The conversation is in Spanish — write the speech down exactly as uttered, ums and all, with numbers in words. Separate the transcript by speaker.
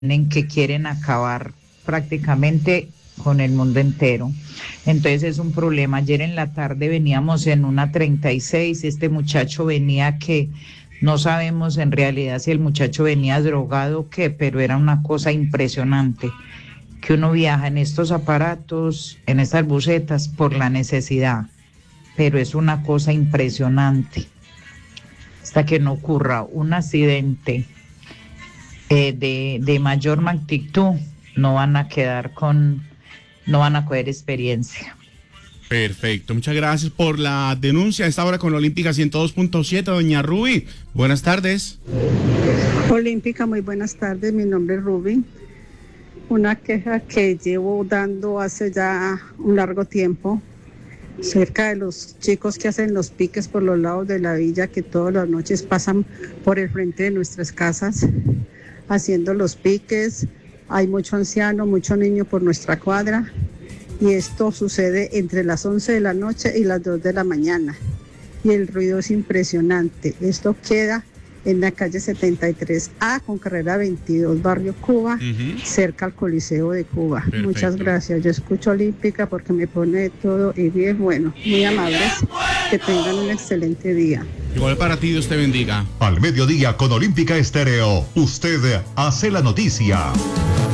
Speaker 1: en que quieren acabar prácticamente con el mundo entero. Entonces es un problema. Ayer en la tarde veníamos en una treinta y seis, este muchacho venía que no sabemos en realidad si el muchacho venía drogado o qué, pero era una cosa impresionante, que uno viaja en estos aparatos, en estas busetas por la necesidad, pero es una cosa impresionante. Hasta que no ocurra un accidente eh, de, de mayor magnitud, no van a quedar con, no van a coger experiencia.
Speaker 2: Perfecto, muchas gracias por la denuncia. A esta hora con Olímpica ciento dos punto siete, doña Ruby. Buenas tardes.
Speaker 3: Olímpica, muy buenas tardes, mi nombre es Ruby. Una queja que llevo dando hace ya un largo tiempo, cerca de los chicos que hacen los piques por los lados de la villa, que todas las noches pasan por el frente de nuestras casas haciendo los piques. Hay mucho anciano, mucho niño por nuestra cuadra, y esto sucede entre las once de la noche y las dos de la mañana, y el ruido es impresionante. Esto queda en la calle setenta y tres A con carrera veintidós, barrio Cuba, uh-huh, cerca al Coliseo de Cuba. Perfecto. Muchas gracias. Yo escucho Olímpica porque me pone todo y bien bueno. Muy amables. Que tengan un excelente día.
Speaker 2: Igual para ti, Dios te bendiga.
Speaker 4: Al mediodía con Olímpica Estéreo, usted hace la noticia.